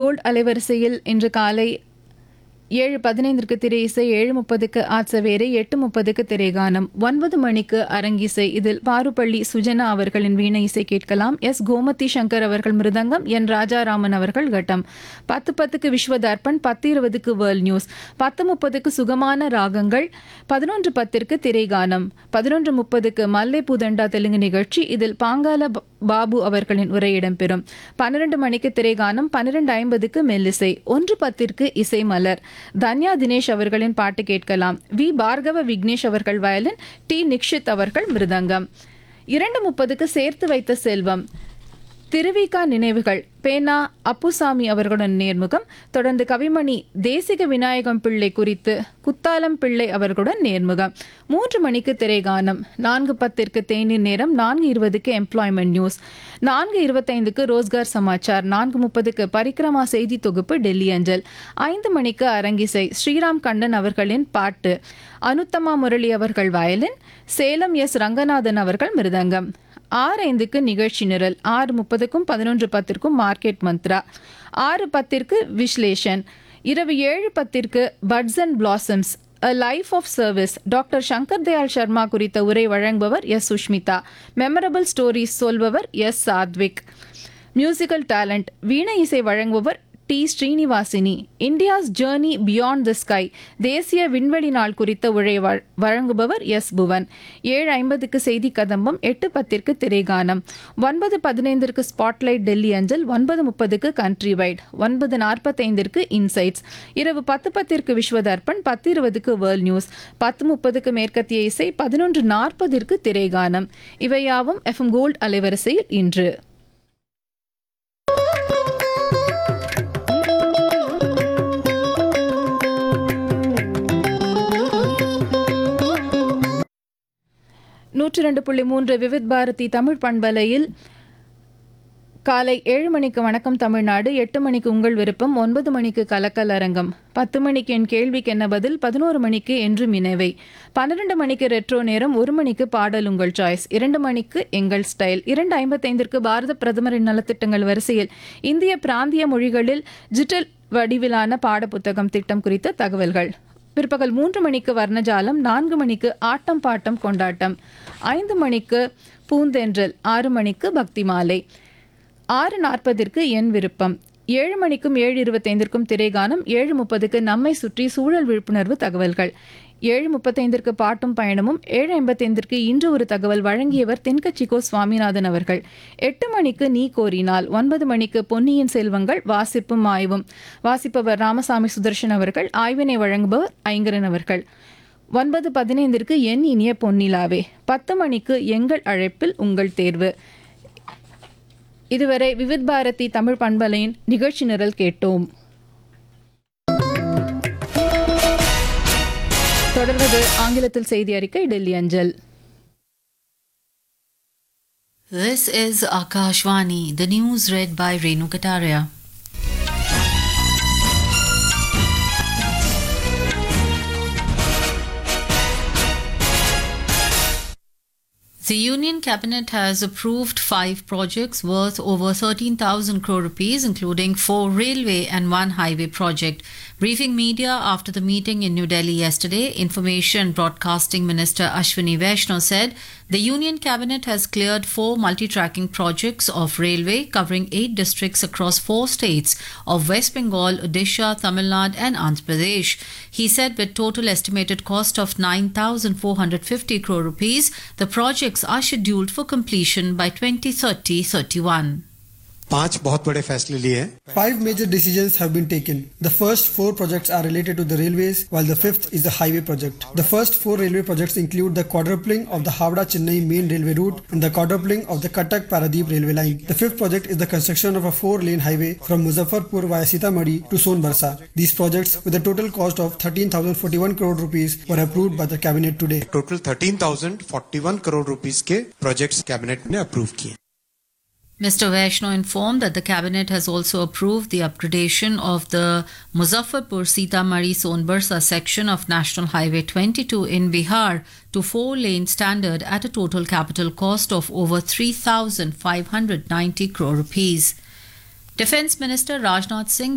Gold அலைவரிசையில் இன்று காலை 7:15 திரை இசை, 7:30 ஆட்சவேரை, 8:30 திரைகானம், 9 மணிக்கு அரங்கிசை. இதில் பாருப்பள்ளி சுஜனா அவர்களின் வீணை இசை கேட்கலாம். எஸ் கோமதி சங்கர் அவர்கள் மிருதங்கம், என் ராஜாராமன் அவர்கள் கட்டம். 10:10 விஸ்வதர்ப்பன், 10:20 வேர்ல்ட் நியூஸ், 10:30 சுகமான ராகங்கள், 11:10 திரைகானம், 11:30 மல்லை பூதண்டா தெலுங்கு நிகழ்ச்சி. இதில் பாங்கால பாபு அவர்களின் உரை இடம்பெறும். 12 மணிக்கு திரைகானம், 12:50 மெல்லிசை, 1:10 இசை மலர். தன்யா தினேஷ் அவர்களின் பாட்டு கேட்கலாம். வி பார்கவ விக்னேஷ் அவர்கள் வயலின், டி நிக்ஷித் அவர்கள் மிருதங்கம். 2:30 சேர்த்து வைத்த செல்வம், திருவிகா நினைவுகள், பேனா அப்புசாமி அவர்களுடன் நேர்முகம். தொடர்ந்து கவிமணி தேசிக விநாயகம் பிள்ளை குறித்து குத்தாலம் பிள்ளை அவர்களுடன் நேர்முகம். 3 மணிக்கு திரைகானம், 4:10 தேநீர் நேரம், 4:20 எம்ப்ளாய்மெண்ட் நியூஸ், 4:25 ரோஸ்கார் சமாச்சார், 4:30 பரிக்ரமா செய்தி தொகுப்பு டெல்லி அஞ்சல். 5 மணிக்கு அரங்கிசை, ஸ்ரீராம் கண்ணன் அவர்களின் பாட்டு, அனுத்தமா முரளி அவர்கள் வயலின், சேலம் எஸ் ரங்கநாதன் அவர்கள் மிருதங்கம். 6:05 நிகழ்ச்சி நிரல், 6:30 11:10 மார்க்கெட் மந்த்ரா, 6:10 விஸ்லேஷன். இரவு 7:10 puts and blossoms A Life of Service, doctor Shankar Dayal Sharma குறித்த உரை வழங்குபவர் S Sushmita. Memorable stories சொல்பவர் S Satwik. Musical talent, வீணை இசை வழங்குபவர் D Srinivasini. India's journey beyond the sky, தேசிய விண்வெளி நாள் குறித்த உரை வழங்குபவர் எஸ் புவன். 7:50 செய்தி கதம்பம், 8:10 திரைகானம், 9:15 ஸ்பாட்லைட் டெல்லி அஞ்சல், 9:30 கண்ட்ரி வைட், 9:45 இன்சைட்ஸ். இரவு 10:10 விஸ்வதர்ப்பன், 10:20 வேர்ல்ட் நியூஸ், 10:30 மேற்கத்திய இசை, 11:40 திரைகானம். இவையாவும் எஃப்எம் கோல்ட் அலைவரிசையில் இன்று. நூற்று 2.3 விவித் பாரதி தமிழ் பண்பலையில் காலை 7 மணிக்கு வணக்கம் தமிழ்நாடு, 8 மணிக்கு உங்கள் விருப்பம், 9 மணிக்கு கலக்கல் அரங்கம், 10 மணிக்கு என் கேள்விக்கு என்ன பதில், 11 மணிக்கு என்று மினவை, 12 மணிக்கு ரெட்ரோ நேரம், 1 மணிக்கு பாடல் உங்கள் சாய்ஸ், 2 மணிக்கு எங்கள் ஸ்டைல், 2:55 பாரத பிரதமரின் நலத்திட்டங்கள் வரிசையில் இந்திய பிராந்திய மொழிகளில் டிஜிட்டல் வடிவிலான பாடப்புத்தகம் திட்டம் குறித்த தகவல்கள். பிற்பகல் 3 மணிக்கு வர்ணஜாலம், 4 மணிக்கு ஆட்டம் பாட்டம் கொண்டாட்டம், 5 மணிக்கு பூந்தென்றல், 6 மணிக்கு பக்தி மாலை, 6:40 என் விருப்பம், 7 மணிக்கும் 7:25 திரைகானம், 7:30 நம்மை சுற்றி சூழல் விழிப்புணர்வு தகவல்கள், 7:35 பாட்டும் பயணமும், 7:55 இன்று ஒரு தகவல் வழங்கியவர் தென்கட்சிக்கோ சுவாமிநாதன் அவர்கள், 8 மணிக்கு நீ கோரினால், 9 மணிக்கு பொன்னியின் செல்வங்கள் வாசிப்பும் ஆய்வும், வாசிப்பவர் ராமசாமி சுதர்ஷன் அவர்கள், ஆய்வினை வழங்குபவர் ஐங்கரன் அவர்கள், 9:15 என் இனிய பொன்னிலாவே, 10 மணிக்கு எங்கள் அழைப்பில் உங்கள் தேர்வு. இதுவரை விவித் பாரதி தமிழ் பண்பலையின் நிகழ்ச்சி நிரல் கேட்டோம். தொடர்வது ஆங்கிலத்தில் செய்தி அறிக்கை டெல்லி அஞ்சல். This is Akashvani, the news read by Renu Kataria. The Union Cabinet has approved 5 projects worth over 13,000 crore rupees, including 4 railway and 1 highway project. Briefing media after the meeting in New Delhi yesterday, Information Broadcasting Minister Ashwini Vaishnaw said the Union Cabinet has cleared 4 multi-tracking projects of railway covering 8 districts across 4 states of West Bengal, Odisha, Tamil Nadu and Andhra Pradesh. He said with total estimated cost of 9,450 crore rupees, the projects are scheduled for completion by 2030-31. 5 बहुत बड़े फैसले लिए हैं. 5 major decisions have been taken. The first 4 projects are related to the railways, while the 5th is the highway project. The first 4 railway projects include the quadrupling of the Howrah-Chennai main railway route and the quadrupling of the Cuttack-Paradeep railway line. The 5th project is the construction of a 4-lane highway from Muzaffarpur via Sitamarhi to Sonbarsa. These projects, with a total cost of 13,041 crore rupees, were approved by the cabinet today. Total 13,041 crore rupees के projects cabinet ने approve किए. Mr. Vaishnaw informed that the cabinet has also approved the upgradation of the Muzaffarpur-Sitamarhi-Sonbarsa section of National Highway 22 in Bihar to 4-lane standard at a total capital cost of over 3,590 crore rupees. Defence Minister Rajnath Singh